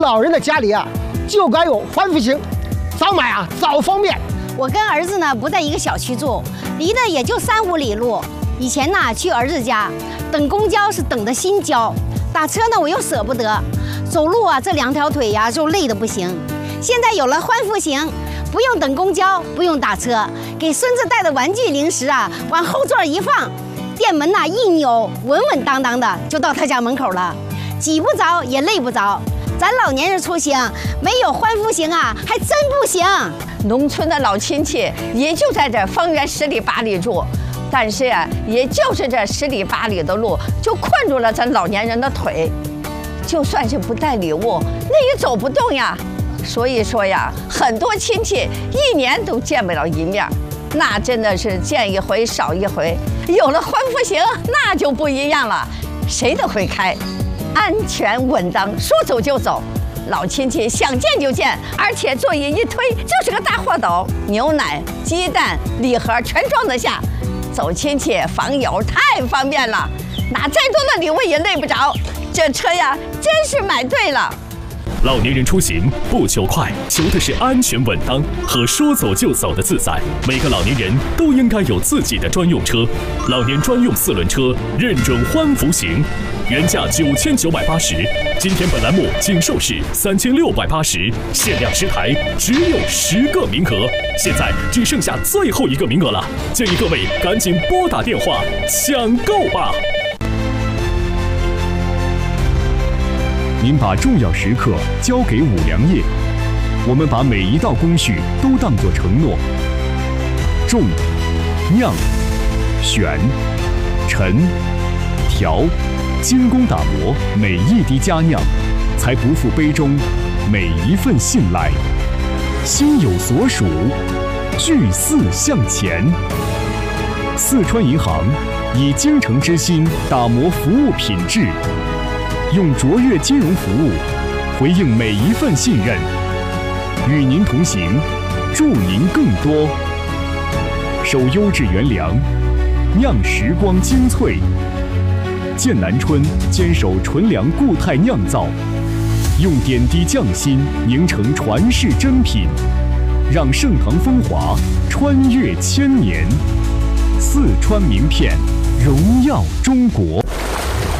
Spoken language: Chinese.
老人的家里啊，就该有欢福行，早买啊早方便。 我跟儿子呢不在一个小区住，离得也就3、5里路。以前呢去儿子家，等公交是等的心焦，打车呢我又舍不得，走路啊这2条腿呀就累得不行。现在有了欢福行，不用等公交，不用打车，给孙子带的玩具零食啊往后座一放，店门呐一扭，稳稳当当的就到他家门口了，挤不着也累不着。咱老年人出行没有欢福行啊，还真不行。 农村的老亲戚也就在这方圆10里8里住，但是呀，也就是这10里8里的路，就困住了咱老年人的腿。就算是不带礼物，那也走不动呀。所以说呀，很多亲戚1年都见不了一面，那真的是见一回少一回。有了欢福行，那就不一样了，谁都会开。安全稳当，说走就走，老亲戚想见就见，而且座椅一推就是个大货斗，牛奶、鸡蛋、礼盒全装得下。走亲戚访友太方便了，拿再多的礼物也累不着。这车呀，真是买对了。 老年人出行不求快，求的是安全稳当和说走就走的自在。每个老年人都应该有自己的专用车，老年专用4轮车认准欢福行，原价9980，今天本栏目仅售市3680，限量10台，只有10个名额，现在只剩下最后1个名额了，建议各位赶紧拨打电话抢购吧。您把重要时刻交给五粮液，我们把每一道工序都当作承诺。种、酿、选、陈、调，精工打磨，每一滴佳酿，才不负杯中每一份信赖。心有所属，聚4向前。四川银行以精诚之心打磨服务品质，用卓越金融服务回应每一份信任，与您同行，助您更多。守优质原粮，酿时光精粹。剑南春坚守纯粮固态酿造，用点滴匠心凝成传世珍品，让盛唐风华穿越1000年。四川名片，荣耀中国。